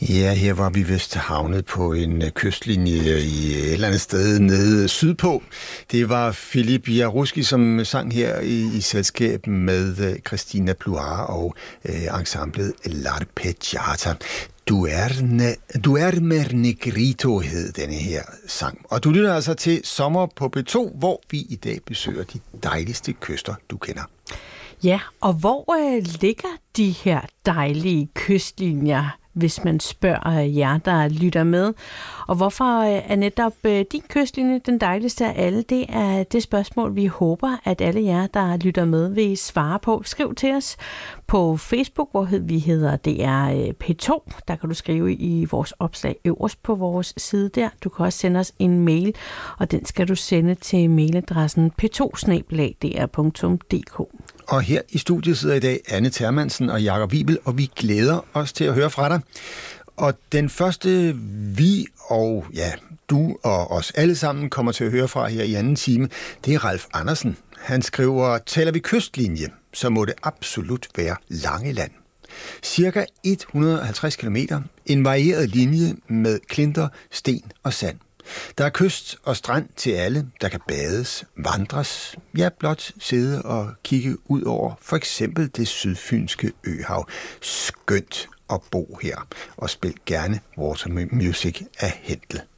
Ja, her var vi vist havnet på en kystlinje i et eller andet sted nede sydpå. Det var Philip Jaruski, som sang her i selskab med Christina Pluar og ensemblet L'Arpeggiata. Du er mer negrito hed denne her sang. Og du lytter altså til Sommer på P2, hvor vi i dag besøger de dejligste kyster, du kender. Ja, og hvor ligger de her dejlige kystlinjer, hvis man spørger jer, der lytter med? Og hvorfor er netop din kystlinje den dejligste af alle? Det er det spørgsmål, vi håber, at alle jer, der lytter med, vil svare på. Skriv til os på Facebook, hvor vi hedder DR P2. Der kan du skrive i vores opslag øverst på vores side der. Du kan også sende os en mail, og den skal du sende til mailadressen p2@dr.dk. Og her i studiet sidder i dag Anne Termansen og Jakob Wiibel, og vi glæder os til at høre fra dig. Og den første vi og du og os alle sammen kommer til at høre fra her i anden time, det er Ralf Andersen. Han skriver, taler vi kystlinje, så må det absolut være Langeland. Cirka 150 km, en varieret linje med klinter, sten og sand. Der er kyst og strand til alle, der kan bades, vandres, blot sidde og kigge ud over for eksempel det sydfynske øhav. Skønt at bo her, og spil gerne Water Music af Händel.